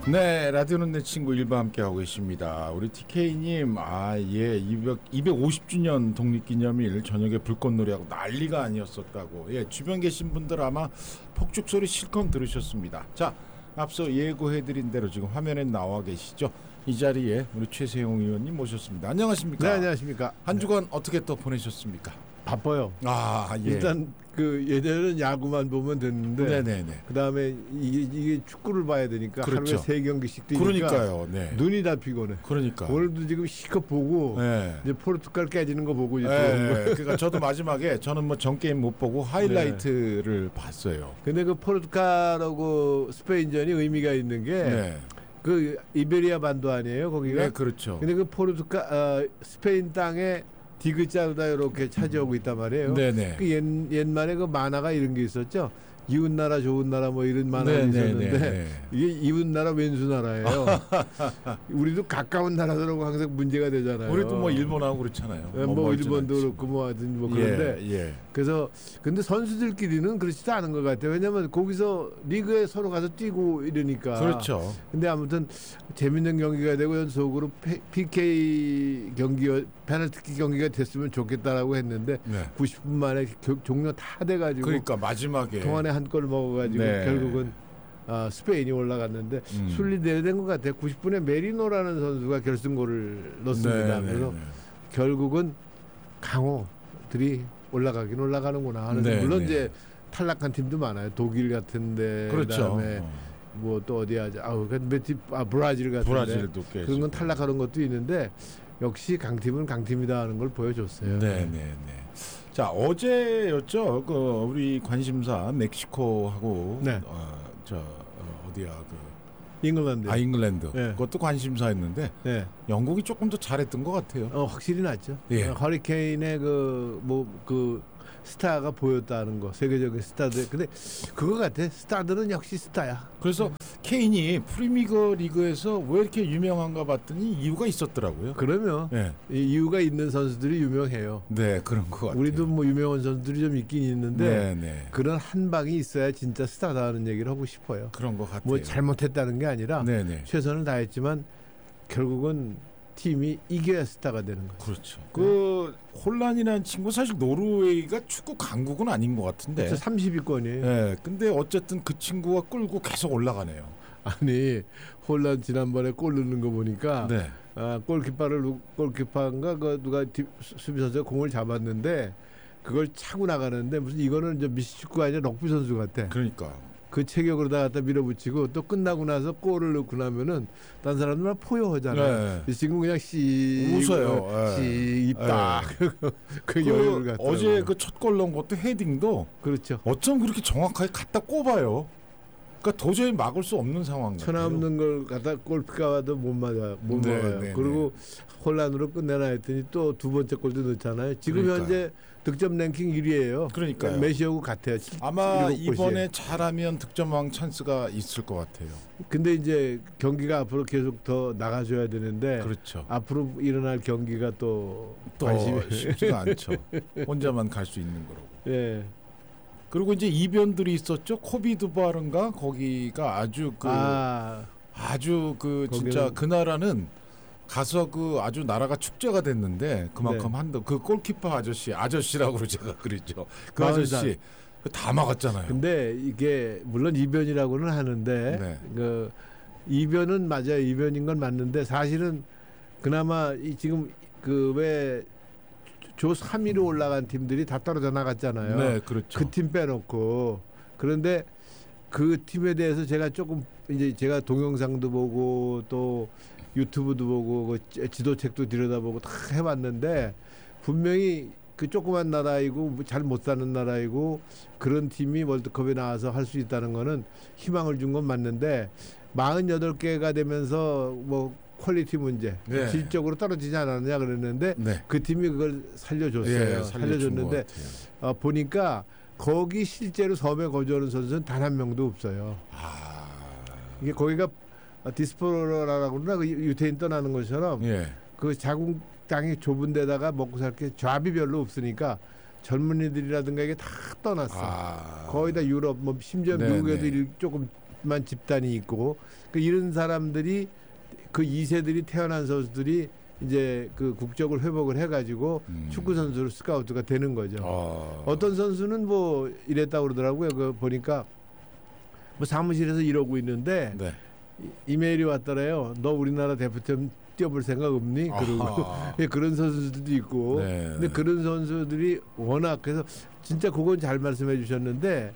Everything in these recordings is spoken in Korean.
네, 라디오는 내 친구 일바 함께하고 계십니다. 우리 TK님, 250주년 독립기념일 저녁에 불꽃놀이하고 난리가 아니었었다고. 예, 주변 계신 분들 아마 폭죽 소리 실컷 들으셨습니다. 자, 앞서 예고해드린 대로 지금 화면에 나와 계시죠? 이 자리에 우리 최세용 의원님 모셨습니다. 안녕하십니까? 네, 안녕하십니까? 한 주간 어떻게 또 보내셨습니까? 바빠요. 예. 일단 그 예전에는 야구만 보면 됐는데, 네네네. 그 다음에 이게 축구를 봐야 되니까 그렇죠. 하루에 3경기씩 뛰니까 그러니까요. 네. 눈이 다 피곤해. 그러니까. 오늘도 지금 실컷 보고 네. 이제 포르투갈 깨지는 거 보고 이제 그러니까 저도 마지막에 저는 뭐 전 게임 못 보고 하이라이트를 봤어요. 근데 그 포르투갈하고 스페인전이 의미가 있는 게 네. 그 이베리아 반도 아니에요, 거기가? 네, 그렇죠. 근데 그 포르투갈 스페인 땅에 디귿자로다 이렇게 차지하고 있단 말이에요. 네네. 그 옛말에 그 만화가 이런 게 있었죠. 이웃 나라 좋은 나라 뭐 이런 만화가 있었는데 이게 이웃 나라 왼수 나라예요. 우리도 가까운 나라들하고 항상 문제가 되잖아요. 우리도 뭐 일본하고 그렇잖아요. 뭐 일본도 그렇고 뭐 하여튼 뭐 그런데 그래서 근데 선수들끼리는 그렇지도 않은 것 같아요. 왜냐하면 거기서 리그에 서로 가서 뛰고 이러니까. 그렇죠. 근데 아무튼 재밌는 경기가 되고 연속으로 PK 경기 페널티킥 경기가 됐으면 좋겠다라고 했는데 90분 만에 종료 다 돼가지고. 그러니까 마지막에 동안에 한 골 먹어가지고 결국은 스페인이 올라갔는데 순리대로된 것 같아요. 90분에 메리노라는 선수가 결승골을 넣습니다. 그래서 결국은 강호들이 올라가긴 올라가는구나 하는데 물론 이제 탈락한 팀도 많아요. 독일 같은데 그렇죠. 그다음에 뭐 또 어디야? 브라질 같은데 브라질도 그런 건 탈락하는 것도 있는데 역시 강팀은 강팀이다 하는 걸 보여줬어요. 네네네. 자, 어제였죠. 그 우리 관심사 멕시코하고 어디야 그 잉글랜드. 잉글랜드. 네. 그것도 관심사였는데 영국이 조금 더 잘했던 것 같아요. 확실히 낫죠. 예. 허리케인의 그 스타가 보였다는 거, 세계적인 스타들. 근데 그거 같아. 스타들은 역시 스타야. 그래서 케인이 프리미어 리그에서 왜 이렇게 유명한가 봤더니 이유가 있었더라고요. 그러면 이유가 있는 선수들이 유명해요. 네, 그런 것 같아요. 우리도 뭐 유명한 선수들이 좀 있긴 있는데 그런 한 방이 있어야 진짜 스타다는 얘기를 하고 싶어요. 그런 것 같아요. 뭐 잘못했다는 게 아니라 최선을 다했지만 결국은 팀이 이겨야 스타가 되는 거죠. 그렇죠. 그 홀란이라는 친구 사실 노르웨이가 축구 강국은 아닌 것 같은데. 그렇죠. 30위권이에요. 네. 근데 어쨌든 그 친구가 끌고 계속 올라가네요. 아니 홀란 지난번에 골 넣는 거 보니까 골키퍼인가 그 누가 수비 선수가 공을 잡았는데 그걸 차고 나가는데 무슨 이거는 이제 미식축구 아니라 럭비 선수 같아. 그러니까. 그 체격으로 갖다 밀어붙이고 또 끝나고 나서 골을 넣고 나면은 딴 사람들은 포효하잖아요. 지금 그냥 웃어요. 입다. 그 여유를 갖다. 어제 그 첫 골 넣은 것도 헤딩도 그렇죠. 어쩜 그렇게 정확하게 갖다 꼽아요. 그러니까 도저히 막을 수 없는 상황 같아요. 천하 없는 걸 갖다 골키퍼도 못 막아요. 그리고 혼란으로 끝내나 했더니 또 두 번째 골도 넣잖아요. 지금 현재 득점 랭킹 1위예요. 그러니까요. 메시하고 같아요. 아마 이번에 잘하면 득점왕 찬스가 있을 것 같아요. 근데 이제 경기가 앞으로 계속 더 나가줘야 되는데 그렇죠. 앞으로 일어날 경기가 또 쉽지가 않죠. 혼자만 갈 수 있는 거라고. 그리고 이제 이변들이 있었죠. 코비드바른가 거기가 아주 진짜 그 나라는 가서 그 아주 나라가 축제가 됐는데 그만큼 그 골키퍼 아저씨라고 제가 그랬죠. 그 아저씨 다 막았잖아요. 근데 이게 물론 이변이라고는 하는데 그 이변은 맞아요. 이변인 건 맞는데 사실은 그나마 지금 그 왜 조 3위로 올라간 팀들이 다 떨어져 나갔잖아요. 네, 그렇죠. 그 팀 빼놓고. 그런데 그 팀에 대해서 제가 조금 이제 제가 동영상도 보고 또 유튜브도 보고 그 지도책도 들여다보고 다 해봤는데 분명히 그 조그만 나라이고 잘 못 사는 나라이고 그런 팀이 월드컵에 나와서 할 수 있다는 거는 희망을 준 건 맞는데 48개가 되면서 뭐 퀄리티 문제, 질적으로 떨어지지 않았느냐 그랬는데 그 팀이 그걸 살려줬어요. 살려줬는데 보니까 거기 실제로 섬에 거주하는 선수는 단 한 명도 없어요. 이게 거기가 디스포라라고 그러나 그 유태인 떠나는 것처럼 그 자국 땅이 좁은 데다가 먹고 살 게 좌비 별로 없으니까 젊은이들이라든가 이게 다 떠났어. 거의 다 유럽, 뭐 심지어 미국에도 조금 만 집단이 있고 그 이런 사람들이 그 2세들이 태어난 선수들이 이제 그 국적을 회복을 해가지고 축구 선수로 스카우트가 되는 거죠. 어떤 선수는 뭐 이랬다고 그러더라고요. 그 보니까 뭐 사무실에서 이러고 있는데 네. 이메일이 왔더래요. 너 우리나라 대표팀 뛰어볼 생각 없니? 그러고 그런 선수들도 있고. 네. 근데 그런 선수들이 워낙 그래서 진짜 그건 잘 말씀해 주셨는데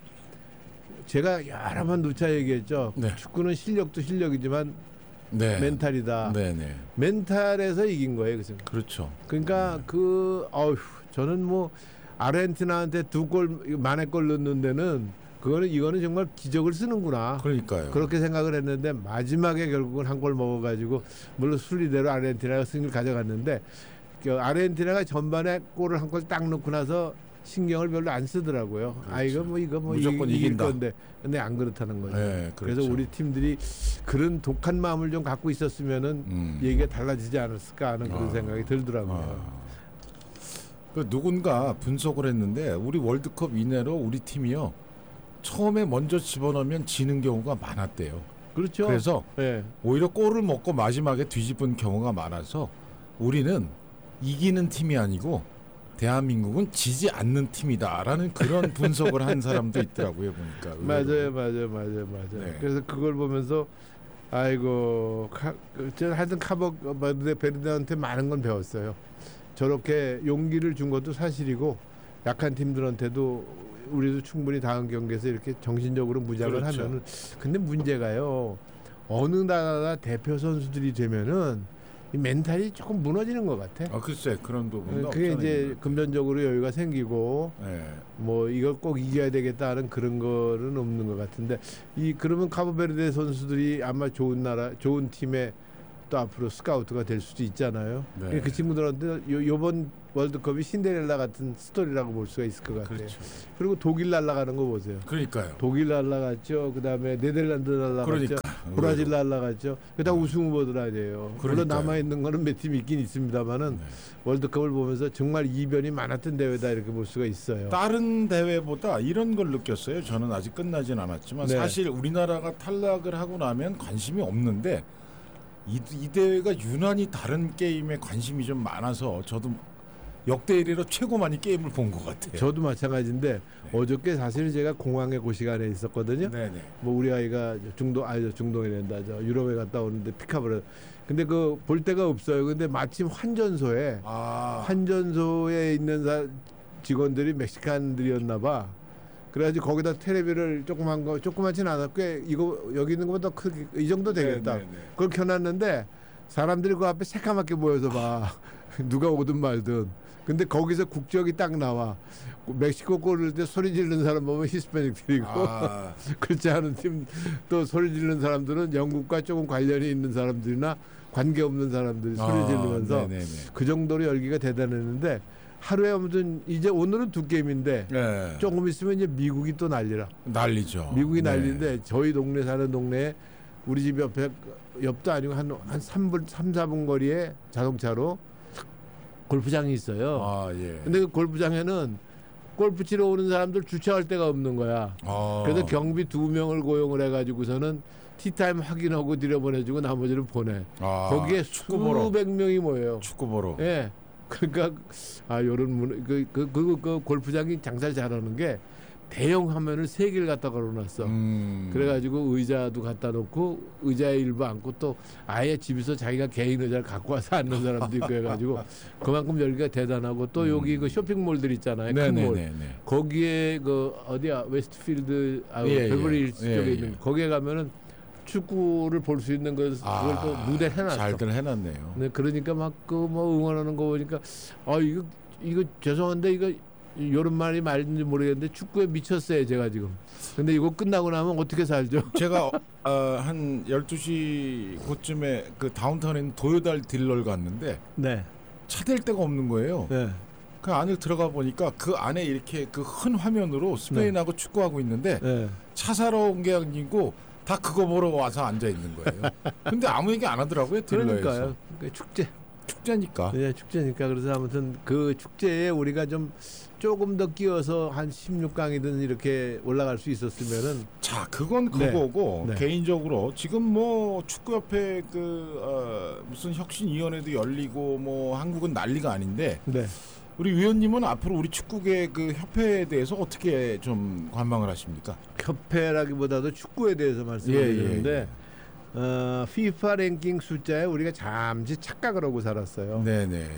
제가 여러 번 누차 얘기했죠. 네. 축구는 실력도 실력이지만 네. 멘탈이다. 네, 네. 멘탈에서 이긴 거예요. 그래서. 그렇죠. 그러니까 저는 뭐 아르헨티나한테 2골 만회 골 넣는 데는 이거는 정말 기적을 쓰는구나. 그러니까요. 그렇게 생각을 했는데 마지막에 결국은 한 골 먹어가지고 물론 순리대로 아르헨티나가 승리를 가져갔는데 아르헨티나가 전반에 골을 한 골 딱 넣고 나서 신경을 별로 안 쓰더라고요. 그렇죠. 이거 뭐 무조건 이길 이긴다. 건데 근데 안 그렇다는 거죠. 네, 그렇죠. 그래서 우리 팀들이 그런 독한 마음을 좀 갖고 있었으면은 얘기가 달라지지 않았을까 하는 그런 생각이 들더라고요. 그 누군가 분석을 했는데 우리 월드컵 이내로 우리 팀이요 처음에 먼저 집어넣으면 지는 경우가 많았대요. 그렇죠. 그래서 네. 오히려 골을 먹고 마지막에 뒤집은 경우가 많아서 우리는 이기는 팀이 아니고 대한민국은 지지 않는 팀이다라는 그런 분석을 한 사람도 있더라고요. 보니까. 맞아요. 네. 그래서 그걸 보면서 아이고 하여튼 베르데한테 많은 건 배웠어요. 저렇게 용기를 준 것도 사실이고 약한 팀들한테도 우리도 충분히 다음 경기에서 이렇게 정신적으로 무장을 그렇죠. 하면은 근데 문제가요. 어느 나라 대표 선수들이 되면은 이 멘탈이 조금 무너지는 것 같아. 글쎄 그런 부분도 그게 이제 금전적으로 여유가 생기고 네. 뭐 이걸 꼭 이겨야 되겠다는 그런 거는 없는 것 같은데 그러면 카보베르데 선수들이 아마 좋은 팀에 또 앞으로 스카우트가 될 수도 있잖아요. 네. 그 친구들한테 요번 월드컵이 신데렐라 같은 스토리라고 볼 수가 있을 것 같아요. 그렇죠. 그리고 독일 날아가는 거 보세요. 그러니까요. 독일 날아갔죠. 그다음에 네덜란드 날아갔죠. 그러니까. 브라질 날아갔죠. 그다 우승 후보들 아니에요. 물론 남아 있는 거는 몇 팀 있긴 있습니다만은 네. 월드컵을 보면서 정말 이변이 많았던 대회다 이렇게 볼 수가 있어요. 다른 대회보다 이런 걸 느꼈어요. 저는 아직 끝나진 않았지만 네. 사실 우리나라가 탈락을 하고 나면 관심이 없는데 이 대회가 유난히 다른 게임에 관심이 좀 많아서 저도 역대 1위로 최고 많이 게임을 본 것 같아요. 저도 마찬가지인데 어저께 사실 제가 공항에 그 시간에 있었거든요. 네네. 뭐 우리 아이가 중동이란다. 유럽에 갔다 오는데 픽업을. 근데 그 볼 데가 없어요. 근데 마침 환전소에 있는 직원들이 멕시칸들이었나 봐. 그래가지고 거기다 텔레비를 조그맣진 않았고 이거 여기 있는 것보다 크게 이 정도 되겠다. 네네네. 그걸 켜놨는데 사람들이 그 앞에 새까맣게 모여서 봐. 누가 오든 말든. 근데 거기서 국적이 딱 나와. 멕시코 골을 때 소리 지르는 사람 보면 히스패닉들이고 그렇지 않은 팀 또 소리 지르는 사람들은 영국과 조금 관련이 있는 사람들이나 관계없는 사람들이 소리 지르면서 그 정도로 열기가 대단했는데 하루에 아무튼 이제 오늘은 2게임인데 네. 조금 있으면 이제 미국이 또 난리죠. 미국이 네. 난리인데 저희 동네 사는 동네에 우리 집 옆도 아니고 한 3-4분 거리에 자동차로 골프장이 있어요. 예. 근데 그 골프장에는 골프 치러 오는 사람들 주차할 데가 없는 거야. 그래서 경비 2명을 고용을 해가지고서는 티타임 확인하고 들여보내주고 나머지는 보내. 거기에 수백 명이 모여요. 축구 보러. 예. 그러니까 요런 그 골프장이 장사를 잘하는 게 대형 화면을 3개를 갖다 걸어놨어. 그래가지고 의자도 갖다 놓고 의자에 일부 앉고 또 아예 집에서 자기가 개인 의자를 갖고 와서 앉는 사람도 있고 해가지고 그만큼 열기가 대단하고 또 여기 그 쇼핑몰들 있잖아요. 큰 몰. 거기에 그 어디야 웨스트필드 베버리힐스 쪽에 있는 거기에 가면은 축구를 볼 수 있는 그걸 또 무대 해놨어. 잘들 해놨네요. 네, 그러니까 막 그 뭐 응원하는 거 보니까 이거 죄송한데 이거 요런 말이 맞는지 모르겠는데 축구에 미쳤어요 제가 지금. 근데 이거 끝나고 나면 어떻게 살죠? 제가 한 12시 그쯤에 그 다운타운에 있는 도요달 딜러를 갔는데 네. 차 댈 데가 없는 거예요. 네. 그 안에 들어가 보니까 그 안에 이렇게 그 큰 화면으로 스페인하고 축구하고 있는데 차 사러 온 게 아니고 다 그거 보러 와서 앉아 있는 거예요. 근데 아무 얘기 안 하더라고요. 딜러에서. 그러니까요. 축제 축제니까. 네, 축제니까. 그래서 아무튼 그 축제에 우리가 좀 조금 더 끼어서 한 16강이든 이렇게 올라갈 수 있었으면은. 자, 그건 그거고 네. 개인적으로 지금 뭐 축구협회 무슨 혁신위원회도 열리고 뭐 한국은 난리가 아닌데 네. 우리 위원님은 앞으로 우리 축구계 그 협회에 대해서 어떻게 좀 관망을 하십니까? 협회라기보다도 축구에 대해서 말씀을 드리는데 FIFA 랭킹 숫자에 우리가 잠시 착각을 하고 살았어요. 네네.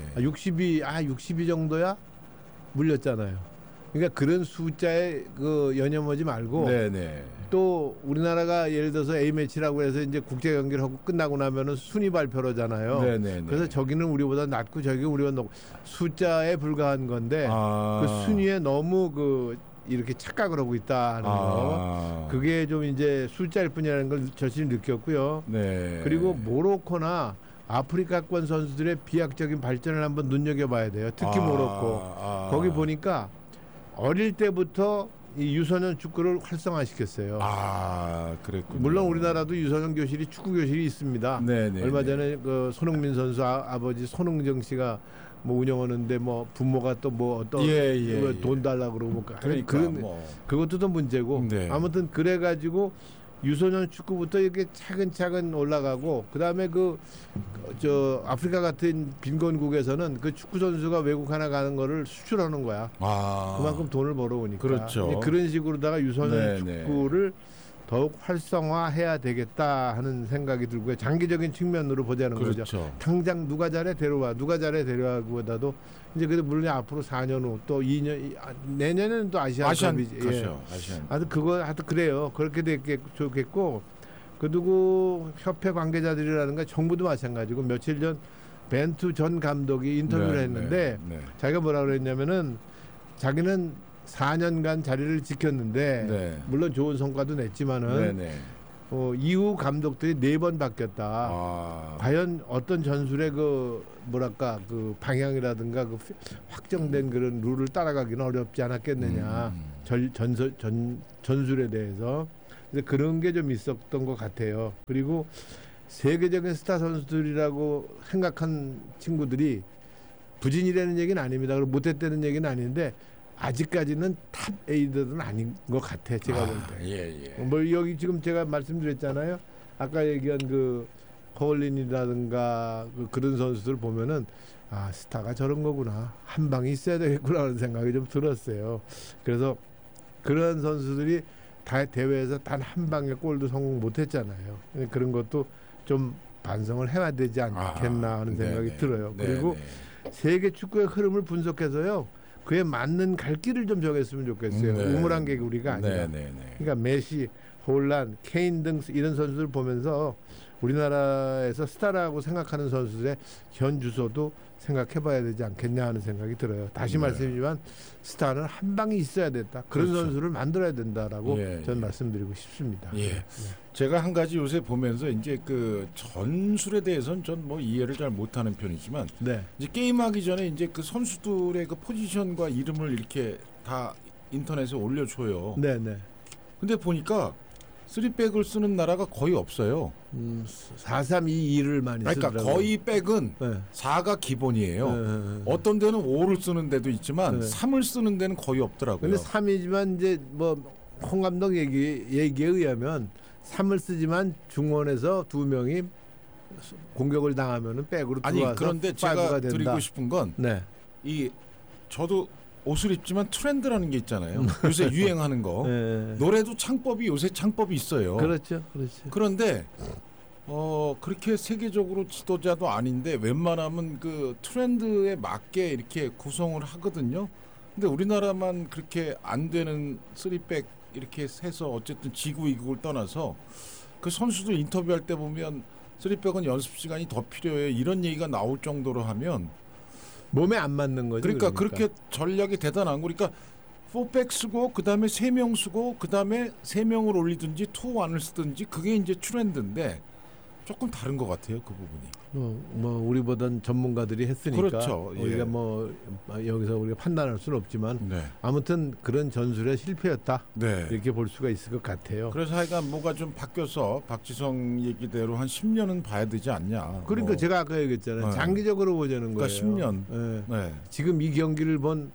62 정도야 물렸잖아요. 그러니까 그런 숫자에 그 연연하지 말고 네네. 또 우리나라가 예를 들어서 A 매치라고 해서 이제 국제 경기를 하고 끝나고 나면은 순위 발표를 하잖아요. 네네네. 그래서 저기는 우리보다 낮고 저기 우리가 높고 숫자에 불과한 건데 그 순위에 너무 그 이렇게 착각을 하고 있다는 거. 그게 좀 이제 숫자일 뿐이라는 걸 절실히 느꼈고요. 네. 그리고 모로코나 아프리카권 선수들의 비약적인 발전을 한번 눈여겨봐야 돼요. 특히 모로코. 거기 보니까 어릴 때부터 이 유소년 축구를 활성화시켰어요. 그랬군요. 물론 우리나라도 유소년 교실이 축구 교실이 있습니다. 네네. 얼마 전에 그 손흥민 선수 아버지 손흥정 씨가 뭐 운영하는데 뭐 부모가 또 뭐 어떤 돈 달라고 그러고 그러니까 그런 그것도 또 문제고. 네. 아무튼 그래가지고 유소년 축구부터 이렇게 차근차근 올라가고 그다음에 저 아프리카 같은 빈곤국에서는 그 축구 선수가 외국 하나 가는 거를 수출하는 거야. 그만큼 돈을 벌어오니까. 그렇죠. 그런 식으로다가 유소년 네네. 축구를 더욱 활성화해야 되겠다 하는 생각이 들고요. 장기적인 측면으로 보자는 그렇죠. 거죠. 당장 누가 잘해 데려와보다도 이제 그래도 물론 앞으로 4년 후 또 2년 내년에는 또 아시안컵이지. 아시안. 하여튼 그래요. 그렇게 좋겠고 그리고 협회 관계자들이라든가 정부도 마찬가지고 며칠 전 벤투 전 감독이 인터뷰를 했는데 자기가 뭐라 그랬냐면은 자기는 4년간 자리를 지켰는데 물론 좋은 성과도 냈지만은 이후 감독들이 4번 바뀌었다. 과연 어떤 전술의 그 방향이라든가 그 확정된 그런 룰을 따라가기는 어렵지 않았겠느냐. 전술에 대해서. 그래서 그런 게 좀 있었던 것 같아요. 그리고 세계적인 스타 선수들이라고 생각한 친구들이 부진이라는 얘기는 아닙니다. 그리고 못했다는 얘기는 아닌데 아직까지는 탑 에이더는 아닌 것 같아. 제가 볼 때. 뭐 여기 지금 제가 말씀드렸잖아요. 아까 얘기한 그 허울린이라든가 그런 선수들 보면은 스타가 저런 거구나. 한 방이 있어야 되겠구나 하는 생각이 좀 들었어요. 그래서 그런 선수들이 다 대회에서 단 한 방의 골도 성공 못했잖아요. 그런 것도 좀 반성을 해야 되지 않겠나 하는 생각이 들어요. 그리고 세계 축구의 흐름을 분석해서요. 그에 맞는 갈 길을 좀 정했으면 좋겠어요. 우물한 개구리가 아니라. 그러니까 메시, 홀란, 케인 등 이런 선수들 보면서 우리나라에서 스타라고 생각하는 선수들의 현 주소도 생각해봐야 되지 않겠냐 하는 생각이 들어요. 다시 말씀이지만 스타는 한 방이 있어야 됐다. 그런 선수를 만들어야 된다라고 저는 말씀드리고 싶습니다. 제가 한 가지 요새 보면서 이제 그 전술에 대해서는 전 뭐 이해를 잘 못하는 편이지만 이제 게임하기 전에 이제 그 선수들의 그 포지션과 이름을 이렇게 다 인터넷에 올려줘요. 근데 보니까 3백을 쓰는 나라가 거의 없어요. 4-3-2-2를 많이 쓰더라고요. 그러니까 거의 백은 4가 기본이에요. 어떤 데는 5를 쓰는 데도 있지만 3을 쓰는 데는 거의 없더라고요. 근데 3이지만 이제 뭐 홍 감독 얘기에 의하면 3을 쓰지만 중원에서 2명이 공격을 당하면은 백으로 들어와서 그런데 제가 드리고 싶은 건 저도 옷을 입지만 트렌드라는 게 있잖아요. 요새 유행하는 거. 노래도 요새 창법이 있어요. 그렇죠. 그런데 그렇게 세계적으로 지도자도 아닌데 웬만하면 그 트렌드에 맞게 이렇게 구성을 하거든요. 근데 우리나라만 그렇게 안 되는 3백 이렇게 해서 어쨌든 지구 이국을 떠나서 그 선수들 인터뷰할 때 보면 3백은 연습 시간이 더 필요해 이런 얘기가 나올 정도로 하면 몸에 안 맞는 거죠. 그러니까 그렇게 전략이 대단한 거. 그러니까 4백 쓰고 그다음에 3명 쓰고 그다음에 3명을 올리든지 2-1을 쓰든지 그게 이제 트렌드인데 조금 다른 것 같아요. 그 부분이. 뭐 우리보단 전문가들이 했으니까 그렇죠. 예. 우리가 뭐 여기서 우리가 판단할 수는 없지만 네. 아무튼 그런 전술의 실패였다. 네. 이렇게 볼 수가 있을 것 같아요. 그래서 하여간 뭐가 좀 바뀌어서 박지성 얘기대로 한 10년은 봐야 되지 않냐. 그러니까 뭐. 제가 아까 얘기했잖아요. 네. 장기적으로 보자는 그러니까 거예요. 10년. 예. 네. 지금 이 경기를 본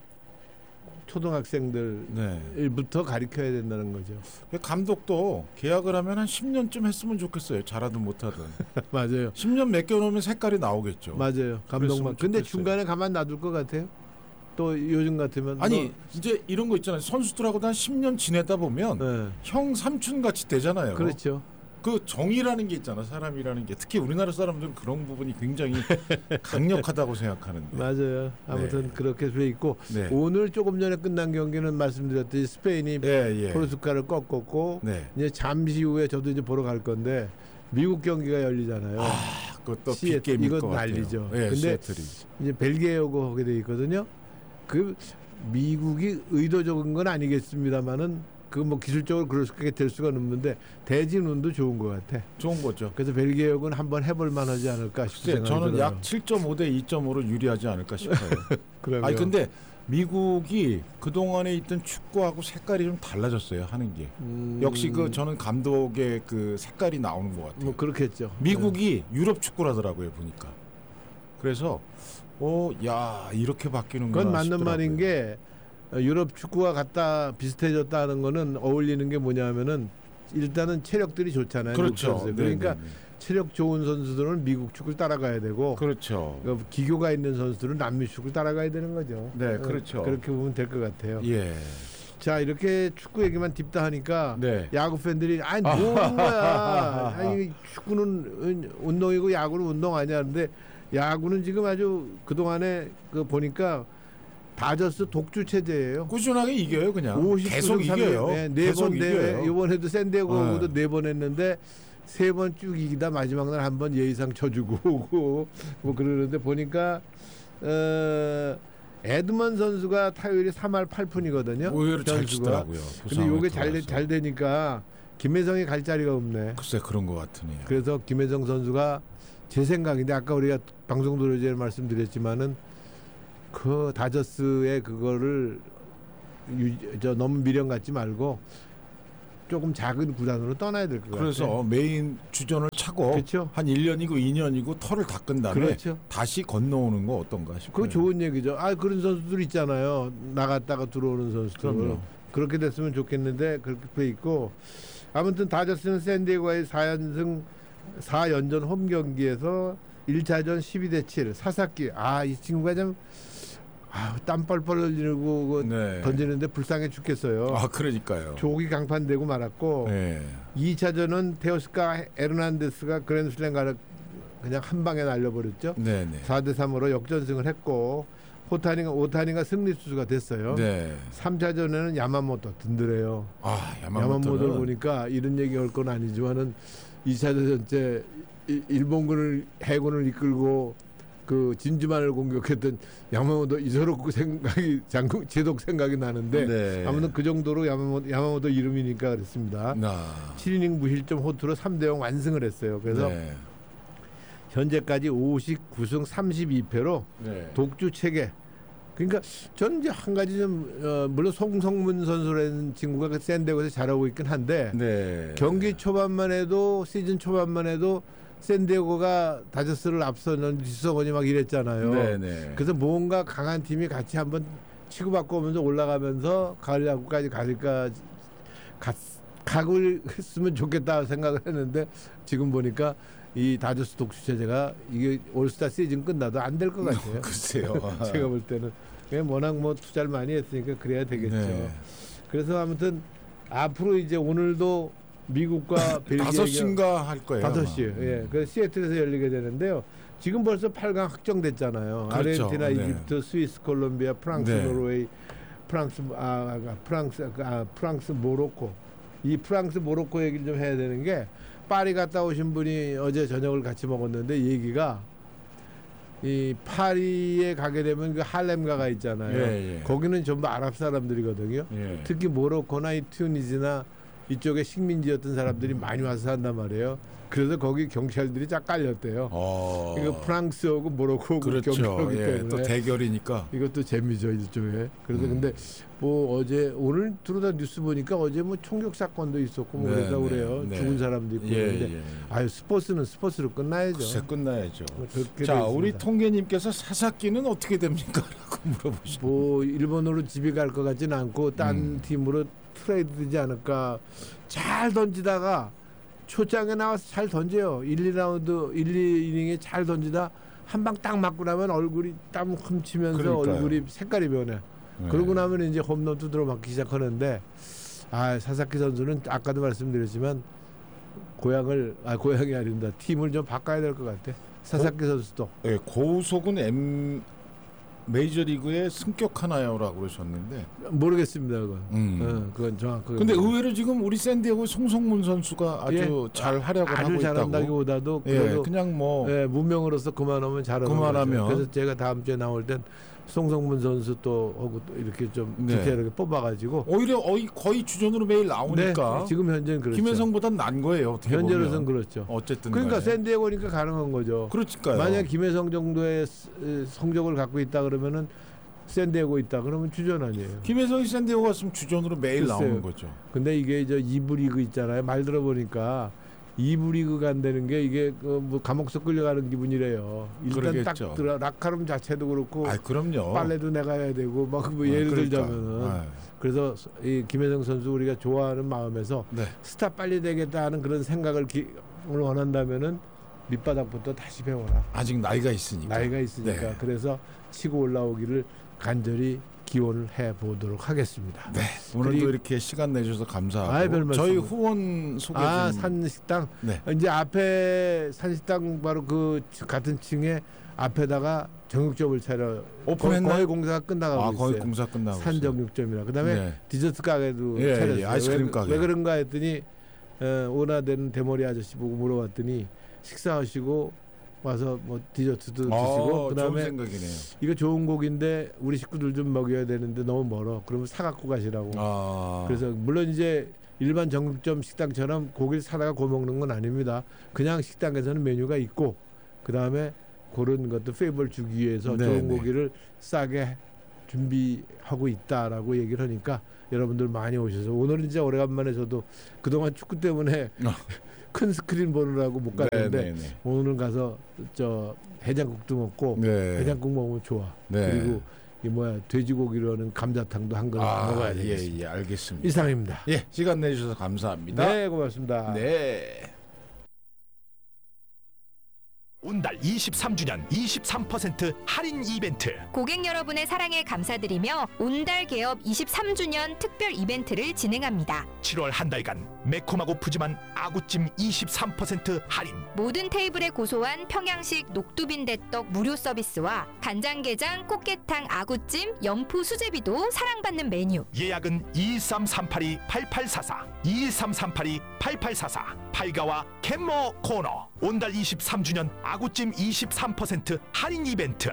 초등학생들부터 네. 가르쳐야 된다는 거죠. 감독도 계약을 하면 한 10년쯤 했으면 좋겠어요. 잘하든 못하든. 맞아요. 10년 맡겨놓으면 색깔이 나오겠죠. 맞아요. 감독만. 근데 좋겠어요. 중간에 가만 놔둘 것 같아요. 또 요즘 같으면 아니 이제 이런 거 있잖아요. 선수들하고도 한 10년 지내다 보면 네. 형 삼촌 같이 되잖아요. 그렇죠. 그 정이라는 게 있잖아. 사람이라는 게 특히 우리나라 사람들은 그런 부분이 굉장히 강력하다고 생각하는데. 맞아요. 아무튼 네. 그렇게 돼 있고 네. 오늘 조금 전에 끝난 경기는 말씀드렸듯이 스페인이 예. 포르투갈을 꺾었고 네. 이제 잠시 후에 저도 이제 보러 갈 건데 미국 경기가 열리잖아요. 그것도 시애틀, 빅게임일 이건 것 같아요. 난리죠. 예, 근데 시애틀이. 이제 벨기에하고 하게 돼 있거든요. 그 미국이 의도적인 건 아니겠습니다만은 그 뭐 기술적으로 그렇게 될 수가 없는데 대진 운도 좋은 것 같아. 좋은 거죠. 그래서 벨기에하고는 한번 해볼 만하지 않을까 싶어요. 저는 약 7.5 대 2.5로 유리하지 않을까 싶어요. 그러면 아니 근데 미국이 그 동안에 있던 축구하고 색깔이 좀 달라졌어요. 하는 게 역시 그 저는 감독의 그 색깔이 나오는 것 같아요. 뭐 그렇겠죠. 미국이 유럽 축구라더라고요 보니까. 그래서 야 이렇게 바뀌는구나. 그건 맞는 싶더라고요. 말인 게 유럽 축구와 같다 비슷해졌다는 거는 어울리는 게 뭐냐면은 일단은 체력들이 좋잖아요. 그렇죠. 선수들. 그러니까 네네네. 체력 좋은 선수들은 미국 축구를 따라가야 되고 그렇죠. 기교가 있는 선수들은 남미 축구를 따라가야 되는 거죠. 네, 그렇죠. 그렇게 보면 될 것 같아요. 예. 자 이렇게 축구 얘기만 딥다 하니까 네. 야구 팬들이 아니 뭐하는 거야. 아니 축구는 운동이고 야구는 운동 아니야. 근데 야구는 지금 아주 그동안에 그 보니까 다저스 독주 체제예요. 꾸준하게 이겨요 그냥. 59 계속 이겨요. 네 계속 번 대회 이겨요. 이번에도 샌디에고도 4번 했는데 3번 쭉 이기다 마지막 날 한 번 예의상 쳐주고 오고 뭐 그러는데 보니까 에드먼 선수가 타율이 3할 8푼이거든요. 의외로 잘 치더라고요. 근데 요게 잘 되니까 김혜성이 갈 자리가 없네. 글쎄 그런 것 같으네요. 그래서 김혜성 선수가 제 생각인데 아까 우리가 방송 들어오기 전에 말씀드렸지만은 그 다저스의 그거를 너무 미련 갖지 말고 조금 작은 구단으로 떠나야 될 것 같아요. 그래서 메인 주전을 차고 그렇죠. 한 1년이고 2년이고 털을 닦은 다음에 그렇죠. 다시 건너오는 거 어떤가 싶어요. 그거 좋은 얘기죠. 그런 선수들 있잖아요. 나갔다가 들어오는 선수들. 그럼요. 그렇게 됐으면 좋겠는데 그렇게 돼 있고 아무튼 다저스는 샌디에고의 4연전 홈 경기에서 1차전 12대 7 사사키 이 친구가 좀 땀 뻘뻘 흘리고 네. 던지는데 불쌍해 죽겠어요. 그러니까요. 조기 강판되고 말았고 네. 2차전은 테오스카 에르난데스가 그랜드슬램 그냥 한 방에 날려버렸죠. 네. 4대 3으로 역전승을 했고 오타니가 승리 투수가 됐어요. 네. 3차전에는 야마모토 든든해요. 야마모토를 보니까 이런 얘기 할 건 아니지만은 2차전 때 일본군을 해군을 이끌고 그 진주만을 공격했던 야마모토 이소롭고 제독 생각이 나는데 네. 아무튼 그 정도로 야마모토 이름이니까 그랬습니다. 7이닝 무실점 호투로 3대0 완승을 했어요. 그래서 현재까지 59승 32패로 독주 체계. 그러니까 저는 이제 한 가지 좀 물론 송성문 선수라는 친구가 그 샌디에고에서 잘하고 있긴 한데 경기 초반만 해도 시즌 초반만 해도 샌디에고가 다저스를 앞서는 뒷서거니 막 이랬잖아요. 그래서 뭔가 강한 팀이 같이 한번 치고받고 오면서 올라가면서 가을 야구까지 가고 했으면 좋겠다 생각을 했는데 지금 보니까 이 다저스 독주 체제가 이게 올스타 시즌 끝나도 안 될 것 같아요. 글쎄요. 제가 볼 때는 워낙 뭐 투자를 많이 했으니까 그래야 되겠죠. 그래서 아무튼 앞으로 이제 오늘도 미국과 벨기에 5시인가 할 거예요. 5시요. 예. 그래서 시애틀에서 열리게 되는데요. 지금 벌써 8강 확정됐잖아요. 그렇죠. 아르헨티나, 이집트, 스위스, 콜롬비아, 프랑스, 노르웨이, 프랑스, 모로코. 이 프랑스, 모로코 얘기를 좀 해야 되는 게 파리 갔다 오신 분이 어제 저녁을 같이 먹었는데 얘기가 이 파리에 가게 되면 그 할렘가가 있잖아요. 거기는 전부 아랍 사람들이거든요. 특히 모로코나 이 튜니지나 이쪽에 식민지였던 사람들이 많이 와서 산단 말이에요. 그래서 거기 경찰들이 쫙 깔렸대요. 이거 프랑스하고 모로코하고 그렇죠. 경찰이기 때문에 또 대결이니까 이것도 재미죠 일종의. 그래서 근데 뭐 어제 오늘 들어다 뉴스 보니까 어제 뭐 총격 사건도 있었고 뭐 그러다 그래요. 죽은 사람도 있고 그런데 아유 스포츠는 스포츠로 끝나야죠. 글쎄 끝나야죠. 자 우리 통계님께서 사사키는 어떻게 됩니까?라고 물어보시고 뭐 일본으로 집에 갈 것 같지는 않고 딴 팀으로 트레이드되지 않을까. 잘 던지다가 초장에 나와서 잘 던져요. 1, 2이닝에 잘 던지다 한 방 딱 맞고 나면 얼굴이 땀 훔치면서 그러니까요. 얼굴이 색깔이 변해. 그러고 나면 이제 홈런 두드러 맞기 시작하는데 사사키 선수는 아까도 말씀드렸지만 고향이 아닙니다. 팀을 좀 바꿔야 될 것 같아. 사사키 선수도. 네, 고속은 메이저리그에 승격하나요라고 그러셨는데 모르겠습니다. 그건. 그건 정확하게. 근데 의외로 지금 우리 샌디에고 송성문 선수가 아주 잘 활약을 하고 있다고. 아주 잘한다기보다도 그래도 그냥 뭐 무명으로서 그만하면 잘하는 그만하면. 거죠. 그래서 제가 다음 주에 나올 땐 송성문 선수 또 하고 또 이렇게 좀 디테일하게 뽑아가지고 오히려 거의 주전으로 매일 나오니까 네, 지금 현재는 그렇죠. 김혜성보단 난 거예요. 어떻게 현재로서는 보면. 그렇죠. 어쨌든 그러니까 간에. 샌디에고니까 가능한 거죠. 그러니까요. 만약 김혜성 정도의 성적을 갖고 있다 그러면은 샌디에고 있다 그러면 주전 아니에요. 김혜성이 샌디에고 갔으면 주전으로 매일 글쎄요. 나오는 거죠. 근데 이게 저 2부 리그 있잖아요. 말 들어보니까 2부 리그가 안 되는 게 이게 뭐 감옥서 끌려가는 기분이래요. 일단 그러겠죠. 딱 들어 라카룸 자체도 그렇고 그럼요. 빨래도 내가 해야 되고 막 뭐 예를 그러니까. 들자면은 그래서 이 김혜성 선수 우리가 좋아하는 마음에서 스타 빨리 되겠다 하는 그런 생각을 원한다면은 밑바닥부터 다시 배워라. 아직 나이가 있으니까. 네. 그래서 치고 올라오기를 간절히 기원을 해보도록 하겠습니다. 네. 오늘도 이렇게 시간 내주셔서 감사하고 별 말씀. 저희 후원 소개 좀. 산식당. 네. 이제 앞에 산식당 바로 그 같은 층에 앞에다가 정육점을 차려 오픈했나요? 거의 공사가 끝나가고 있어요. 거의 공사 끝나고 산 정육점이라. 그다음에 디저트 가게도 예, 차렸어요. 예, 아이스크림 가게. 왜 그런가 했더니 오나되는 대머리 아저씨 보고 물어봤더니 식사하시고 와서 뭐 디저트도 드시고 그다음에 좋은 생각이네요. 이거 좋은 곡인데 우리 식구들 좀 먹여야 되는데 너무 멀어. 그러면 사 갖고 가시라고. 그래서 물론 이제 일반 정육점 식당처럼 고기를 사다가 구워 먹는 건 아닙니다. 그냥 식당에서는 메뉴가 있고 그다음에 그런 것도 페이버를 주기 위해서 좋은 고기를 싸게 준비하고 있다라고 얘기를 하니까 여러분들 많이 오셔서 오늘은 진짜 오래간만에 저도 그동안 축구 때문에 큰 스크린 보느라고 못 갔는데 오늘은 가서 저 해장국도 먹고 해장국 먹으면 좋아. 그리고 이 돼지고기로는 감자탕도 한 그릇 먹어야 되겠습니다. 예, 알겠습니다. 이상입니다. 예, 시간 내주셔서 감사합니다. 네, 고맙습니다. 네. 온달 23주년 23% 할인 이벤트. 고객 여러분의 사랑에 감사드리며 온달 개업 23주년 특별 이벤트를 진행합니다. 7월 한 달간 매콤하고 푸짐한 아구찜 23% 할인. 모든 테이블에 고소한 평양식 녹두빈대떡 무료 서비스와 간장게장, 꽃게탕, 아구찜, 연포 수제비도 사랑받는 메뉴. 예약은 213-382-8844 213-382-8844 팔가와 캔머 코너. 온달 23주년 아구찜 23% 할인 이벤트.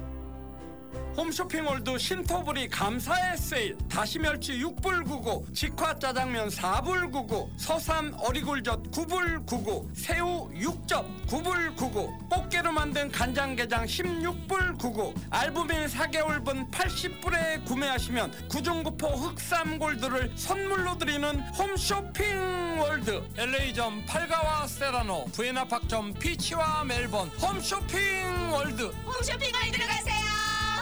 홈쇼핑몰도 신토불이 감사의 세일. 다시멸치 6불 99, 직화짜장면 4불 99, 서산 어리굴젓 9불 99, 새우 6접 9불 99, 꽃게로 만든 간장게장 16불 99, 알부민 4개월분 80불에 구매하시면 구중구포 흑삼골드를 선물로 드리는 홈쇼핑월드. LA점 팔가와 세라노, 부에나팍점 피치와 멜번. 홈쇼핑월드. 홈쇼핑월드로 가세요.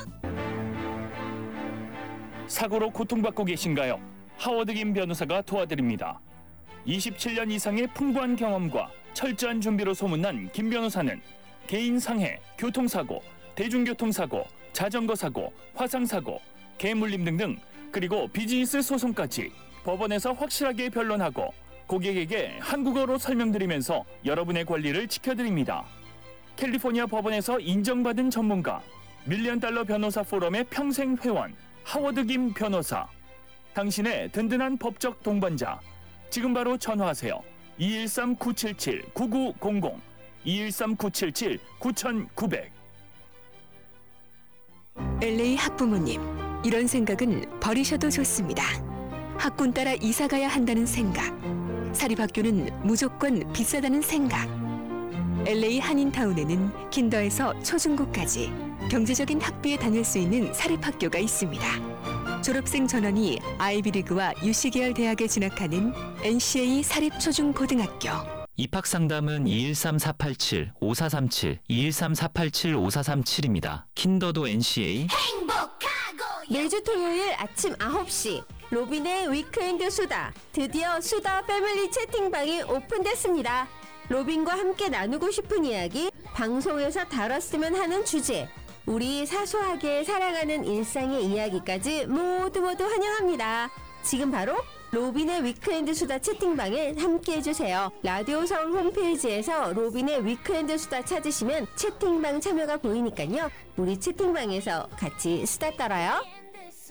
사고로 고통받고 계신가요? 하워드 김 변호사가 도와드립니다. 27년 이상의 풍부한 경험과 철저한 준비로 소문난 김 변호사는 개인 상해, 교통사고, 대중교통사고, 자전거 사고, 화상사고, 개물림 등등 그리고 비즈니스 소송까지 법원에서 확실하게 변론하고 고객에게 한국어로 설명드리면서 여러분의 권리를 지켜드립니다. 캘리포니아 법원에서 인정받은 전문가, $1,000,000 변호사 포럼의 평생 회원 하워드 김 변호사. 당신의 든든한 법적 동반자. 지금 바로 전화하세요. 213-977-9900 213-977-9900. LA 학부모님, 이런 생각은 버리셔도 좋습니다. 학군 따라 이사 가야 한다는 생각, 사립학교는 무조건 비싸다는 생각. LA 한인타운에는 킨더에서 초중고까지 경제적인 학비에 다닐 수 있는 사립학교가 있습니다. 졸업생 전원이 아이비리그와 UC 계열 대학에 진학하는 NCA 사립초중고등학교. 입학 상담은 213-487-5437, 213-487-5437입니다. 킨더도 NCA. 매주 토요일 아침 9시 로빈의 위크엔드 수다, 드디어 수다 패밀리 채팅방이 오픈됐습니다. 로빈과 함께 나누고 싶은 이야기, 방송에서 다뤘으면 하는 주제, 우리 사소하게 살아가는 일상의 이야기까지 모두 환영합니다. 지금 바로 로빈의 위크엔드 수다 채팅방에 함께 해주세요. 라디오 서울 홈페이지에서 로빈의 위크엔드 수다 찾으시면 채팅방 참여가 보이니까요. 우리 채팅방에서 같이 수다 떨어요.